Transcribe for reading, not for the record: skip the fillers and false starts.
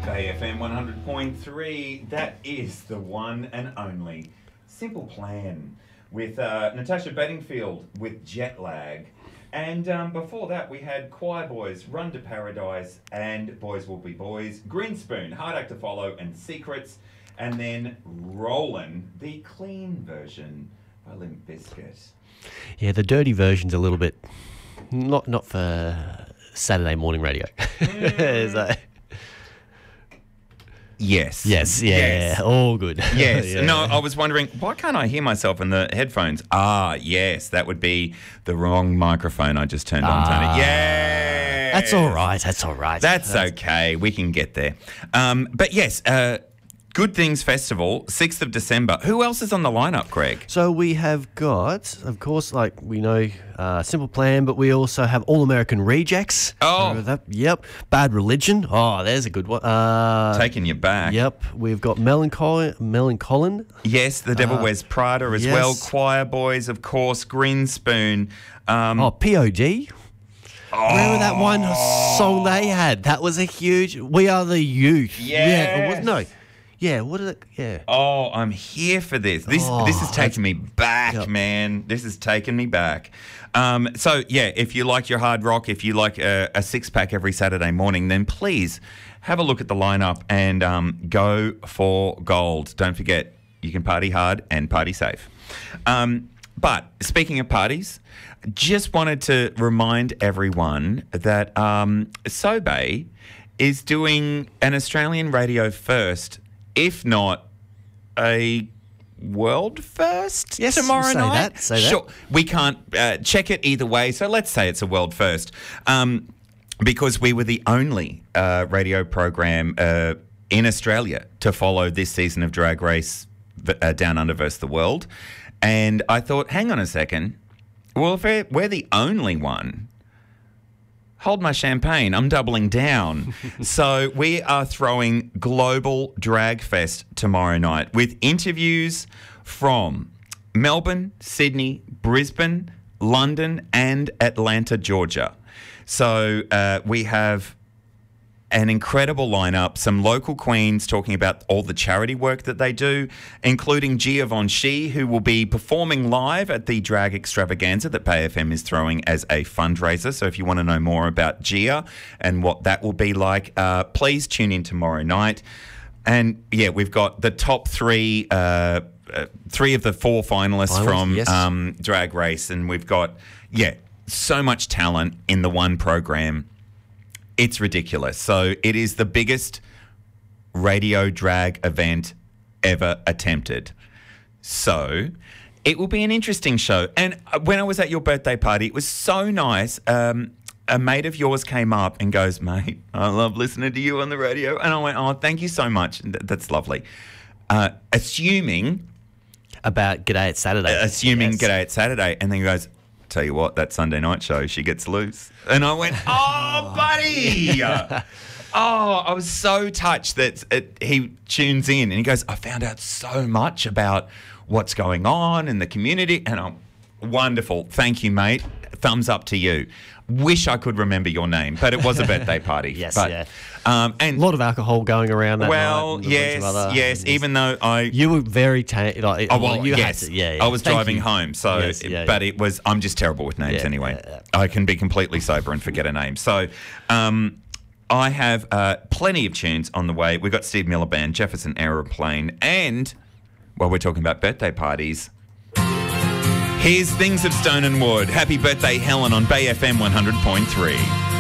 Bay FM 100.3, that is the one and only Simple Plan with Natasha Bedingfield with Jet Lag. And before that, we had Choir Boys, Run to Paradise, and Boys Will Be Boys, Green Spoon, Hard Act to Follow, and Secrets. And then Rollin', the clean version by Limp Bizkit. Yeah, the dirty version's a little bit not for Saturday morning radio. So, Yes. Yes, all good. Yes. Yeah. No, I was wondering, why can't I hear myself in the headphones? Ah, yes, that would be the wrong microphone I just turned on, Tony. Yeah. That's all right. That's okay. We can get there. But yes, Good Things Festival, 6th of December. Who else is on the lineup, Greg? So we have got, of course, like we know, Simple Plan, but we also have All American Rejects. Oh. Remember that? Yep. Bad Religion. Oh, there's a good one. Taking you back. Yep. We've got Melancholy. Yes, The Devil Wears Prada as well. Choir Boys, of course. Green Spoon. POD. Remember that one song they had? That was a huge... We Are the Youth. Yes. Yeah, what is it? Yeah. Oh, I'm here for this. This is taking me back, man. This is taking me back. So, yeah, if you like your hard rock, if you like a six-pack every Saturday morning, then please have a look at the lineup and go for gold. Don't forget, you can party hard and party safe. But speaking of parties, just wanted to remind everyone that Sobe is doing an Australian radio first, if not a world first, yes, tomorrow night. Say that. Sure, we can't check it either way, so let's say it's a world first, because we were the only radio program in Australia to follow this season of Drag Race Down Under vs. the World, and I thought, hang on a second, well, if we're the only one, hold my champagne, I'm doubling down. So we are throwing Global Drag Fest tomorrow night with interviews from Melbourne, Sydney, Brisbane, London and Atlanta, Georgia. So we have an incredible lineup, some local queens talking about all the charity work that they do, including Givenchy, who will be performing live at the Drag Extravaganza that Bay FM is throwing as a fundraiser. So if you want to know more about Gia and what that will be like, please tune in tomorrow night. And yeah, we've got the top three of the four finalists from yes. Drag Race, and we've got, so much talent in the one program. It's ridiculous. So it is the biggest radio drag event ever attempted. So it will be an interesting show. And when I was at your birthday party, it was so nice. A mate of yours came up and goes, mate, I love listening to you on the radio. And I went, oh, thank you so much. That's lovely. Assuming... About G'day It's Saturday. G'day It's Saturday. And then he goes... Tell you what, that Sunday night show, she gets loose. And I went, oh, buddy. I was so touched that he tunes in and he goes, I found out so much about what's going on in the community. And I'm wonderful. Thank you, mate. Thumbs up to you. Wish I could remember your name, but it was a birthday party. Yes, but, yeah. And a lot of alcohol going around that night. Yes. Even though you were very I was driving home, so but it was. I'm just terrible with names anyway. I can be completely sober and forget a name. So, I have plenty of tunes on the way. We've got Steve Miller Band, Jefferson Aeroplane, and while we're talking about birthday parties, here's Things of Stone and Wood. Happy birthday, Helen, on Bay FM 100.3.